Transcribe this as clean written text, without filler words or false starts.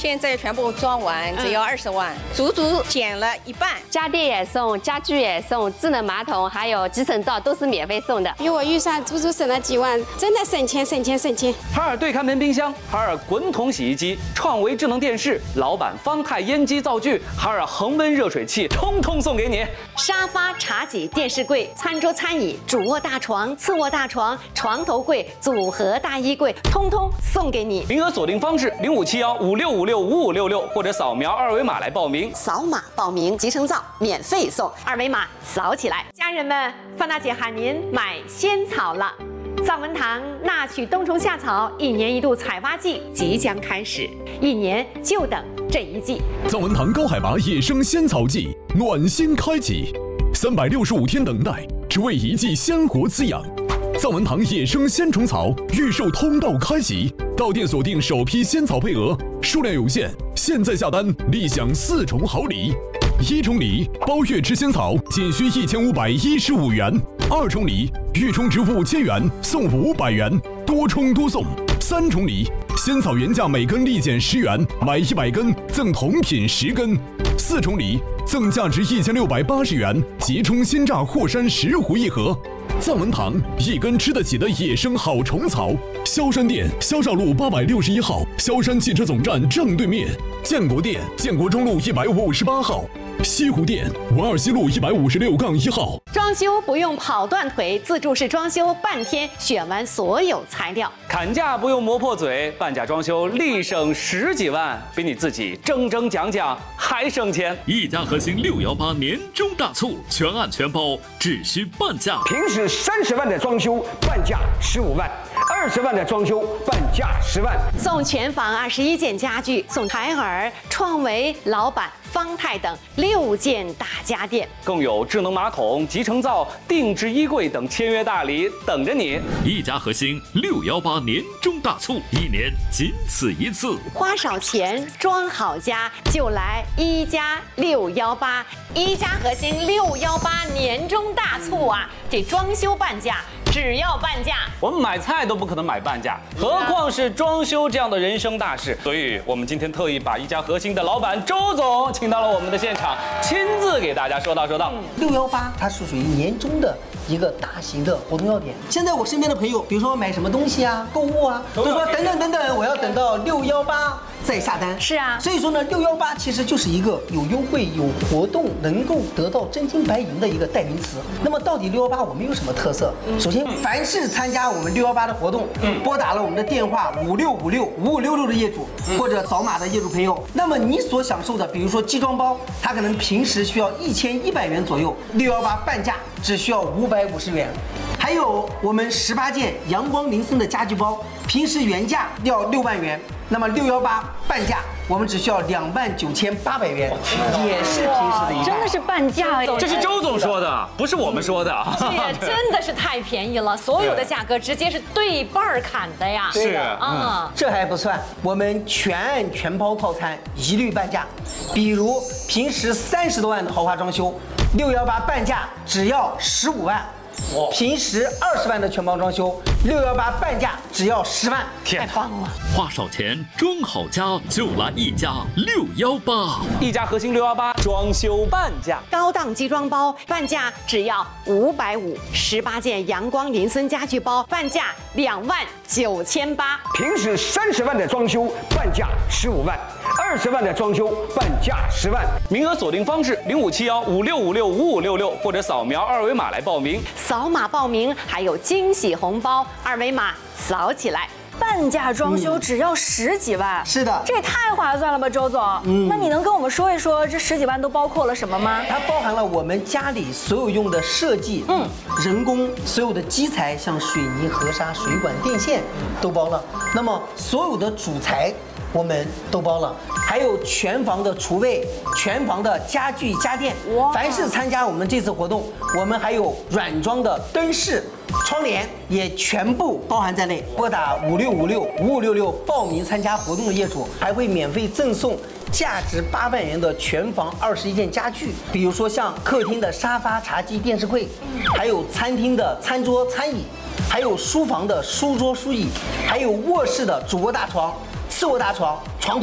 现在全部装完只要20万，足足减了一半。 家电也送，家具也送，智能马桶还有集成灶都是免费送的。 比我预算足足省了几万，真的省钱省钱省钱。 海尔对看门冰箱、海尔滚筒洗衣机、创维智能电视、老板方太烟机灶具、海尔恒温热水器，通通送给你。 沙发、茶几、电视柜、餐桌、餐椅、主卧大床、次卧大床、床头柜、组合大衣柜，通通送给你。 名额锁定方式057156565566，或者扫描2维码来报名。 扫码报名，集成灶免费送，2维码扫起来。家人们，范大姐喊您买仙草了。藏文堂纳曲冬虫夏草1年1度采挖季即将开始，1年就等这一季。 藏文堂高海拔野生仙草季暖心开启，365天等待，只为一季鲜活滋养。藏文堂野生鲜虫草预售通道开启，到店锁定首批仙草配额，数量有限，现在下单立享4重好礼。1重礼，包月吃仙草仅需1515元；2重礼，预充值5000元送500元，多充多送。3重礼，仙草原价每根立减10元，买100根赠同品10根。4重礼，赠价值1680元即充鲜榨霍山10壶1盒。藏文堂一根吃得起的野生好虫草，萧山店萧少路861号，萧山汽车总站正对面；建国店建国中路158号，西湖店文二西路156-1号。 装修不用跑断腿，自助式装修半天选完所有材料， 砍价不用磨破嘴，半价装修立省10几万，比你自己争讲还省钱。 一家核心618年终大促，全案全包，只需半价。 平时30万的装修，半价15万；20万的装修，半价10万。 送全房21件家具，送海尔、创维、老板、方太等6件大家电， 更有智能马桶、集成灶、定制衣柜等签约大礼等着你。 一家核心618年终大促，1年仅此一次。 花少钱装好家，就来1家618。一家核心618年终大促啊！这装修半价，只要半价。 我们买菜都不可能买半价，何况是装修这样的人生大事。所以我们今天特意把一家核心的老板周总请到了我们的现场，亲自给大家说道。 618它是属于年终的一个大型的活动要点。现在我身边的朋友，比如说买什么东西啊、购物啊，都说等等，我要等到618再下单。 是啊， 所以说呢，618其实就是一个有优惠、有活动，能够得到真金白银的一个代名词。那么到底618我们有什么特色？首先，凡是参加我们618的活动，拨打了我们的电话56565566的业主，或者扫码的业主朋友，那么你所享受的，比如说集装包，它可能平时需要1100元左右，618半价只需要550元。还有我们18件阳光林森的家具包，平时原价要6万元，那么618半价我们只需要29800元，也是平时的一半。 真的是半价哎！ 这是周总说的，不是我们说的。 这也真的是太便宜了，所有的价格直接是对半砍的呀。 是啊， 这还不算，我们全案全包套餐一律半价。比如平时30多万的豪华装修，618半价只要15万。平时20万的全包装修，618半价只要10万， 太棒了！ 花少钱装好家，就来一家618。 一家核心618装修半价， 高档集装包半价只要550，18件阳光林森家具包半价29800。 平时30万的装修，半价15万；20万的装修，半价10万。 名额锁定方式057156565566，或者扫描2维码来报名。 扫码报名还有惊喜红包，2维码扫起来。 半价装修只要10几万， 是的， 这也太划算了吧，周总。那你能跟我们说一说这10几万都包括了什么吗？ 它包含了我们家里所有用的设计，人工所有的基材，像水泥、河沙、水管、电线都包了。那么所有的主材我们都包了，还有全房的厨卫、全房的家具家电。凡是参加我们这次活动，我们还有软装的灯饰、窗帘也全部包含在内。拨打56565566报名参加活动的业主，还会免费赠送价值8万元的全房21件家具，比如说像客厅的沙发、茶几、电视柜，还有餐厅的餐桌、餐椅，还有书房的书桌、书椅，还有卧室的主卧大床、次卧大床、床头。